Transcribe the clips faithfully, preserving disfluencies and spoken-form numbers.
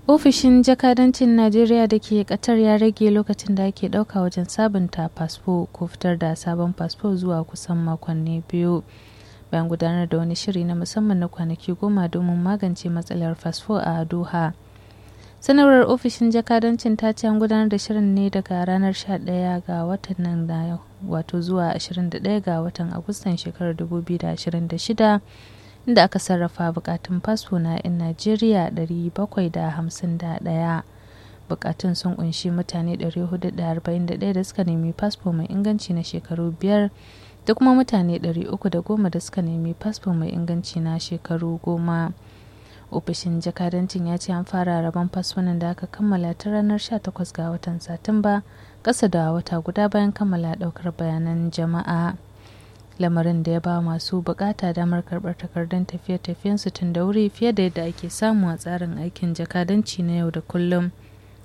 Ofishin jakadancin Najeriya da ke Qatar ya rage lokacin da ake ɗauka wajen sabunta fasfo ko fitar da sabon fasfo zuwa kusan makonni biyu. Bayan gudanar da wani shiri na musamman na kwanaki goma domin magance matsalar fasfo a Doha. Sanarwar ofishin jakadancin ta ce an gudanar da shirin ne daga ranar sha ɗaya ga watan nan da yau, wato zuwa ashirin da ɗaya ga watan Agustan shekarar dubu biyu da ashirin da shida. Inda aka sarrafa bukatun fasfo na 'yan Najeriya ɗari bakwai da hamsin da ɗaya. Bukatun sun kunshi mutane ɗari hudu da arba'in da ɗaya da suka nemi fasfo mai inganci na shekaru biyar da kuma mutane ɗari uku da goma da suka nemi fasfo mai inganci na shekaru goma. Ofishin jakadancin ya ce an fara rabon fasfonan da aka kammala ta ranar sha takwas ga watan Satumba, ƙasa da wata guda bayan kammala ɗaukar bayanan jama'a. Lamarin da ya ba masu bukata damar karɓar takardun tafiye-tafiyensu tun da wuri fiye da yadda ake samu a tsarin aikin jakadanci na yau da kullum.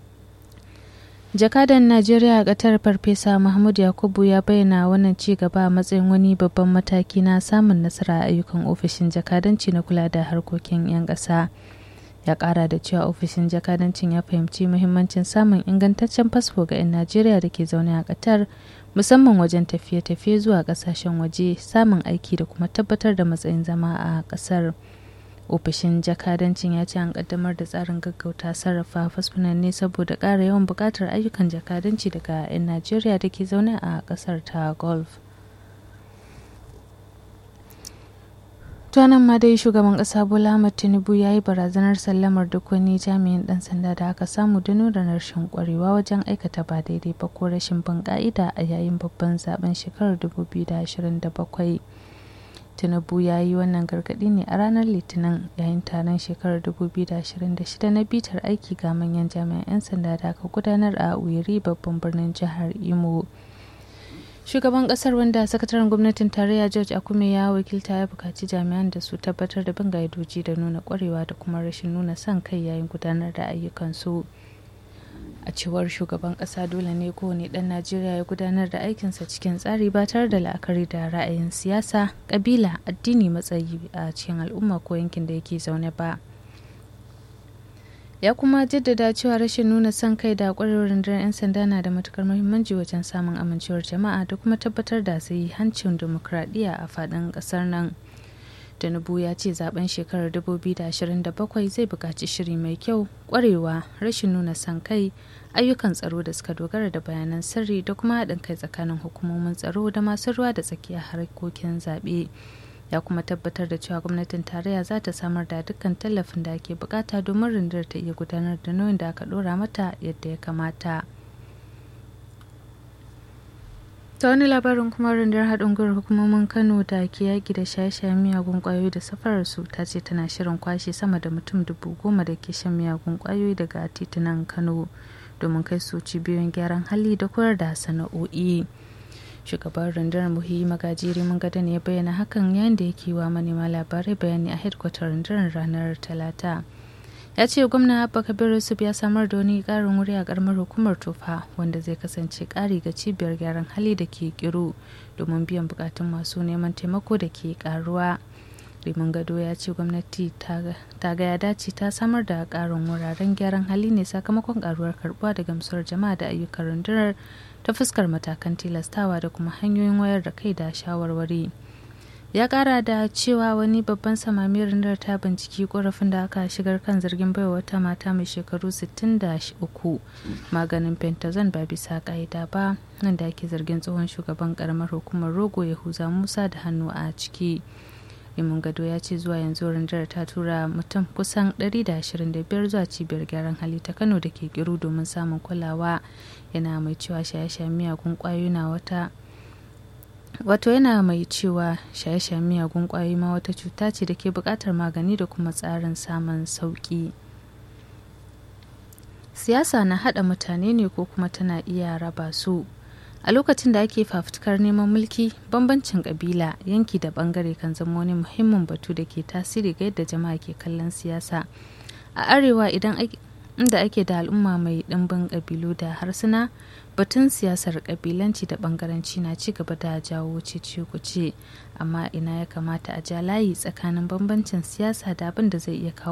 Jakadan Najeriya a Qatar Farfesa Mahmud Yakubu ya bayyana wannan ci gaba a matsayin wani babban mataki na samun nasara a ayyukan ofishin jakadanci na kula da harkokin 'yan ƙasa. Ya ƙara da cewa ofishin jakadancin ya fahimci muhimmancin samun ingantaccen fasfo ga 'yan Najeriya da ke zaune a Qatar, musamman wajen tafiye-tafiye zuwa ƙasashen waje, samun aiki da kuma tabbatar da matsayin zama a ƙasar. Ofishin jakadancin ya ce an kaddamar da tsarin gaggauta sarrafa fasfunan ne saboda ƙara yawan buƙatar ayyukan jakadanci daga 'yan Najeriya da ke zaune a ƙasar ta Gulf. Tuwanan ma dai shugaban ƙasa Bola Ahmed Tinubu ya yi barazanar sallamar duk wani jami'in ɗan sanda da aka samu da nuna rashin ƙwarewa wajen aikata ba daidai ba ko rashin bin ƙa'ida a yayin babban zaben shekarar dubu biyu da ashirin da bakwai. Tinubu ya yi wannan gargaɗi ne a ranar Litinin yayin taron shekarar dubu biyu da ashirin da shida na bitar aiki ga manyan jami'an 'yan sanda da aka gudanar a Owerri, babban birnin jihar Imo. Shugaban kasar, wanda sakataren gwamnatin tarayya George Akume ya wakilta, ya bukaci jami'an da su tabbatar da bin ƙa'idoji da nuna ƙwarewa da kuma rashin nuna son kai yayin gudanar da ayyukansu. A cewar shugaban kasa, dole ne kowane ɗan Najeriya ya gudanar da aikinsa cikin tsari ba tare da la'akari da ra'ayin siyasa, ƙabila, addini, matsayi a cikin al'umma ko yankin da yake zaune ba. Ya kuma jaddada cewa rashin nuna son kai da ƙwarewar rundunar 'yan sanda na da matukar muhimmanci wajen samun amincewar jama'a da kuma tabbatar da sahihancin dimokuraɗiyya a faɗin ƙasar nan. Tinubu ya ce zaben shekarar dubu biyu da ashirin da bakwai zai buƙaci shiri mai kyau, ƙwarewa, rashin nuna son kai, ayyukan tsaro da suka dogara da bayanan sirri da kuma haɗin kai tsakanin hukumomin tsaro da masu ruwa da tsakiya harkokin zaɓe. Ya kuma tabbatar da cewa gwamnatin tarayya za ta samar da dukkan tallafin da ake bukata domin rundunar ta iya gudanar da nauyin da aka ɗora mata yadda ya kamata. Ta wani labarin kuma, rundunar haɗin gwiwar hukumomin Kano da ke yaƙi da shaye-shayen miyagun ƙwayoyi da safararsu ta ce tana shirin kwashe sama da mutum dubu goma da ke shan miyagun ƙwayoyi daga titunan Kano domin kai su cibiyoyin gyaran hali da koyar da sana'o'i. Shugaban rundunar Muhi Magajiri Mungada ne ya bayyana hakan yayin da yake wa manema labarai bayani a hedkwatar rundunar ranar Talata. Ya ce gwamna Abba Kabir Yusuf ya samar da wani ƙarin wuri a ƙaramar hukumar Tofa wanda zai kasance ƙari ga cibiyar gyaran hali da ke Kiru domin biyan buƙatun masu neman taimako da ke ƙaruwa. Rimin Gado ya ce gwamnati ta ga ya dace ta samar da ƙarin wuraren gyaran hali ne sakamakon ƙaruwar karɓuwa da gamsuwar jama'a da ayyukan rundunar ta fuskar matakan tilastawa da kuma hanyoyin wayar da kai da shawarwari. Ya kara da cewa wani babban samami rundunar ta binciki korafin da aka shigar kan zargin baiwa wata mata mai shekaru sittin da uku maganin pentazon ba bisa ka'ida ba, wanda ake zargin tsohon shugaban karamar hukumar Rogo Yahuza Musa da hannu a ciki. Rimin Gado ya ce zuwa yanzu rundunar ta tura mutum kusan ɗari da ashirin da biyar zuwa cibiyar gyaran hali ta Kano da ke Kiru domin samun kulawa. Yana mai cewa shaye-shayen miyagun ƙwayoyi na wata wato yana mai cewa shaye-shayen miyagun ƙwayoyi ma wata cuta ce da ke buƙatar magani da kuma tsarin samun sauƙi. Siyasa na haɗa mutane ne ko kuma tana iya raba su. A lokacin da ake fafutukar neman mulki, bambancin kabila, yanki da bangare kan zama wani muhimmin batu da ke tasiri ga yadda jama'a ke kallon siyasa. A arewa, idan inda ake da al'umma mai ɗimbin kabilu da harsuna, batun siyasar kabilanci da bangaranci na ci gaba da jawo cece-kuce, amma ina ya kamata a ja layi tsakanin bambancin siyasa da abin da zai iya kawo